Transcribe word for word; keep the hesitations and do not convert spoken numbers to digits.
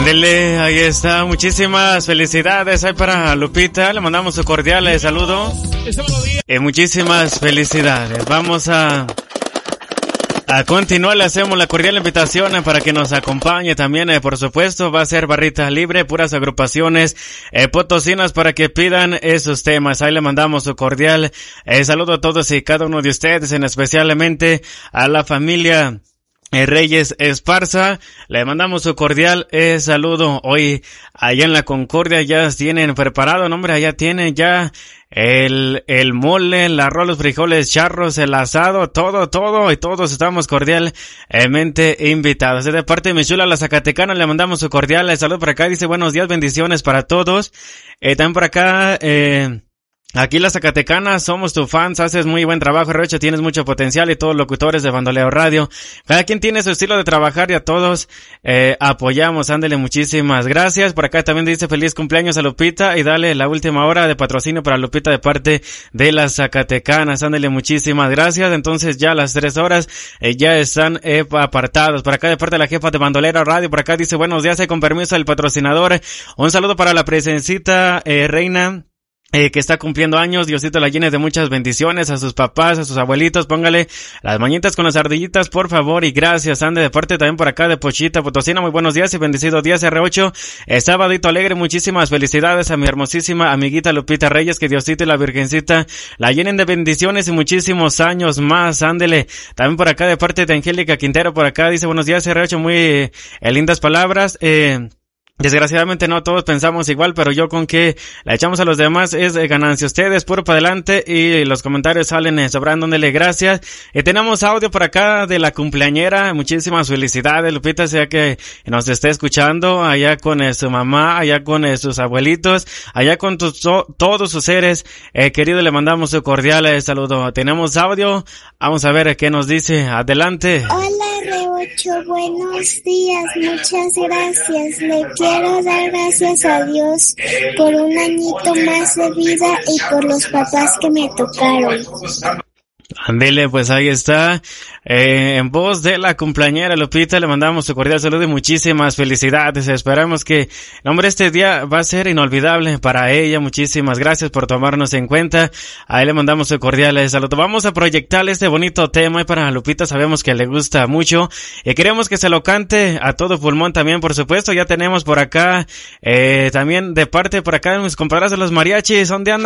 Ándele, ahí está. Muchísimas felicidades ahí para Lupita. Le mandamos un cordial saludo. Y muchísimas felicidades. Vamos a... A continuar, le hacemos la cordial invitación para que nos acompañe también, eh, por supuesto, va a ser barrita libre, puras agrupaciones eh, potosinas para que pidan esos temas. Ahí le mandamos su cordial eh, saludo a todos y cada uno de ustedes, en especialmente a la familia Eh, Reyes Esparza. Le mandamos su cordial eh, saludo. Hoy allá en la Concordia ya tienen preparado, no hombre, allá tienen ya el el mole, el arroz, los frijoles charros, el asado, todo, todo, y todos estamos cordialmente invitados. De parte de mi chula, la Zacatecana, le mandamos su cordial saludo por acá. Dice buenos días, bendiciones para todos. Eh, también por acá, eh, aquí la Zacatecana, somos tu fans, haces muy buen trabajo, Rocha, tienes mucho potencial y todos los locutores de Bandoleo Radio. Cada quien tiene su estilo de trabajar y a todos eh, apoyamos, ándele, muchísimas gracias. Por acá también dice feliz cumpleaños a Lupita y dale la última hora de patrocinio para Lupita de parte de las Zacatecanas, ándele, muchísimas gracias. Entonces ya las tres horas eh, ya están eh, apartados. Por acá de parte de la jefa de Bandolero Radio, por acá dice buenos días, eh, con permiso del patrocinador. Un saludo para la presencita eh, Reina. Eh, que está cumpliendo años, Diosito la llene de muchas bendiciones, a sus papás, a sus abuelitos, póngale las mañitas con las ardillitas, por favor, y gracias, ande, de parte también por acá de Pochita, Potosina, muy buenos días y bendecido día R ocho, eh, sabadito alegre, muchísimas felicidades a mi hermosísima amiguita Lupita Reyes, que Diosito y la Virgencita la llenen de bendiciones y muchísimos años más, ándele, también por acá de parte de Angélica Quintero, por acá dice buenos días R ocho, muy eh, lindas palabras, eh, desgraciadamente no todos pensamos igual, pero yo con que la echamos a los demás es de ganancia. Ustedes puro para adelante y los comentarios salen eh, sobrando, dándole gracias. Y tenemos audio por acá de la cumpleañera, muchísimas felicidades Lupita, sea que nos esté escuchando allá con eh, su mamá, allá con eh, sus abuelitos, allá con tus, to, todos sus seres eh, queridos, le mandamos su cordial eh, saludo. Tenemos audio, vamos a ver eh, qué nos dice, adelante. Hola R ocho, buenos días, muchas gracias, le quiero Quiero dar gracias a Dios por un añito más de vida y por los papás que me tocaron. Ándele, pues ahí está, eh, en voz de la cumpleañera Lupita, le mandamos su cordial saludo y muchísimas felicidades. Esperamos que, hombre, este día va a ser inolvidable para ella. Muchísimas gracias por tomarnos en cuenta. Ahí le mandamos su cordial saludo. Vamos a proyectar este bonito tema y para Lupita sabemos que le gusta mucho y queremos que se lo cante a todo pulmón también, por supuesto. Ya tenemos por acá, eh, también de parte por acá de mis compadres de los mariachis. ¿Dónde andan?